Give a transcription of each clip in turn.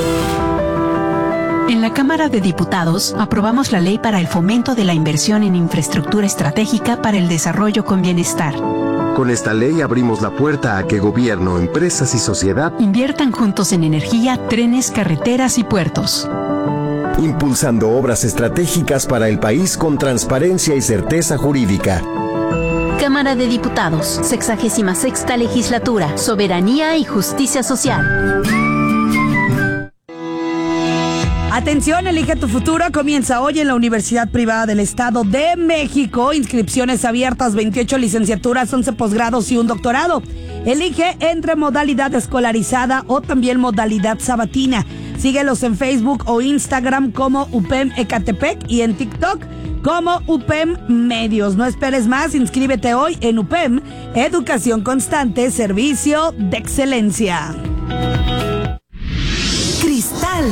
En la Cámara de Diputados aprobamos la ley para el fomento de la inversión en infraestructura estratégica para el desarrollo con bienestar. Con esta ley abrimos la puerta a que gobierno, empresas y sociedad inviertan juntos en energía, trenes, carreteras y puertos. Impulsando obras estratégicas para el país con transparencia y certeza jurídica. Cámara de Diputados, 66ª Legislatura, Soberanía y Justicia Social. Atención, elige tu futuro. Comienza hoy en la Universidad Privada del Estado de México. Inscripciones abiertas, 28 licenciaturas, 11 posgrados y un doctorado. Elige entre modalidad escolarizada o también modalidad sabatina. Síguelos en Facebook o Instagram como UPEM Ecatepec y en TikTok como UPEM Medios. No esperes más, inscríbete hoy en UPEM, Educación Constante, Servicio de Excelencia. Cristal.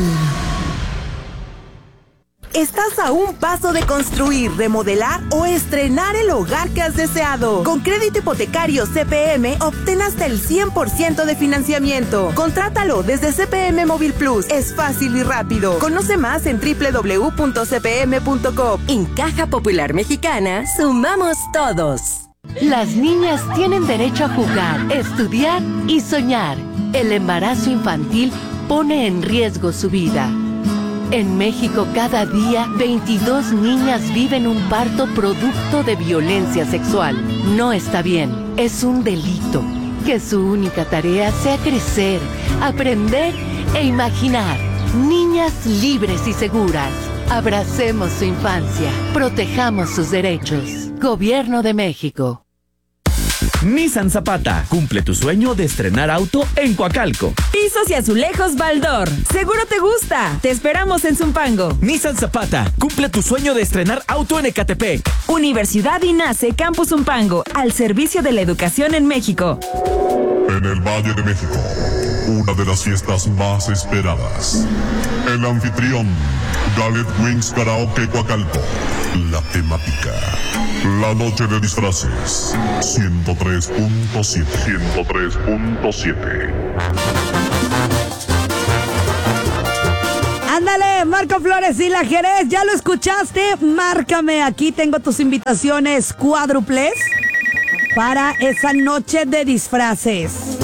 Estás a un paso de construir, remodelar o estrenar el hogar que has deseado. Con crédito hipotecario CPM, obtén hasta el 100% de financiamiento. Contrátalo desde CPM Móvil Plus. Es fácil y rápido. Conoce más en www.cpm.com. En Caja Popular Mexicana, sumamos todos. Las niñas tienen derecho a jugar, estudiar y soñar. El embarazo infantil pone en riesgo su vida. En México, cada día, 22 niñas viven un parto producto de violencia sexual. No está bien, es un delito. Que su única tarea sea crecer, aprender e imaginar. Niñas libres y seguras. Abracemos su infancia, protejamos sus derechos. Gobierno de México. Nissan Zapata, cumple tu sueño de estrenar auto en Coacalco. Pisos y azulejos Baldor, seguro te gusta. Te esperamos en Zumpango. Nissan Zapata, cumple tu sueño de estrenar auto en Ecatepec. Universidad INACE Campus Zumpango, al servicio de la educación en México. En el Valle de México, una de las fiestas más esperadas. El anfitrión, Gallet Wings Karaoke Coacalco. La temática, la noche de disfraces. 103.7. 103.7. Ándale, Marco Flores y la Jerez, ¿ya lo escuchaste? Márcame, aquí tengo tus invitaciones cuádruples para esa noche de disfraces.